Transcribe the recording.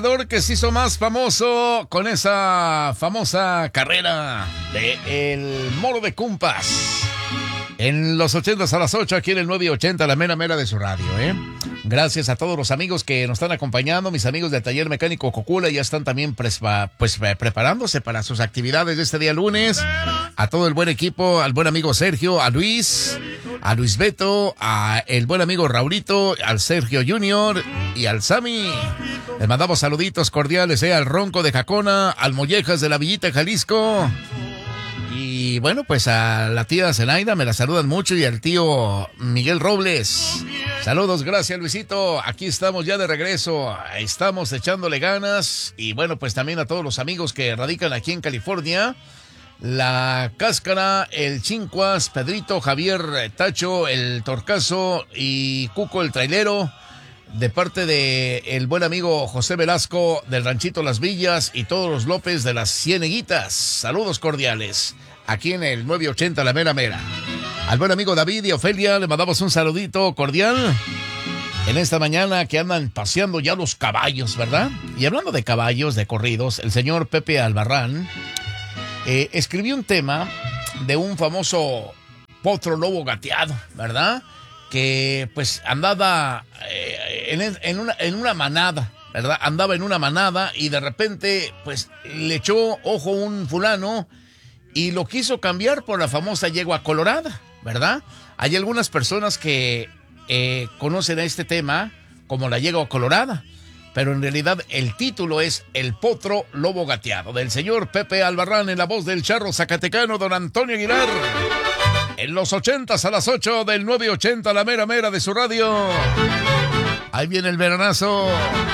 Que se hizo más famoso con esa famosa carrera de El Moro de Cumpas. En los 80s a las 8, aquí en el 980, la mera mera de su radio, Gracias a todos los amigos que nos están acompañando. Mis amigos del Taller Mecánico Cocula ya están también preparándose para sus actividades de este día lunes. A todo el buen equipo, al buen amigo Sergio, a Luis Beto, a el buen amigo Raulito, al Sergio Junior y al Sammy. Les mandamos saluditos cordiales, al Ronco de Jacona, al Mollejas de la Villita, Jalisco. Y bueno, pues a la tía Zenaida me la saludan mucho y al tío Miguel Robles. Saludos, gracias Luisito. Aquí estamos ya de regreso. Estamos echándole ganas. Y bueno, pues también a todos los amigos que radican aquí en California. La Cáscara, el Chincuas, Pedrito, Javier, Tacho, el Torcazo y Cuco el Trailero. De parte de el buen amigo José Velasco del Ranchito Las Villas y todos los López de las Cieneguitas. Saludos cordiales. Aquí en el 980 La Mera Mera. Al buen amigo David y Ofelia le mandamos un saludito cordial. En esta mañana que andan paseando ya los caballos, ¿verdad? Y hablando de caballos, de corridos, el señor Pepe Albarrán escribió un tema de un famoso potro lobo gateado, ¿verdad? Que pues andaba en una manada, ¿verdad? Andaba en una manada y de repente pues le echó ojo un fulano y lo quiso cambiar por la famosa yegua colorada, ¿verdad? Hay algunas personas que conocen a este tema como la yegua colorada, pero en realidad el título es El Potro Lobo Gateado, del señor Pepe Albarrán, en la voz del charro zacatecano don Antonio Aguilar. En los 80s a las 8 del 980, la mera mera de su radio. Ahí viene el veranazo.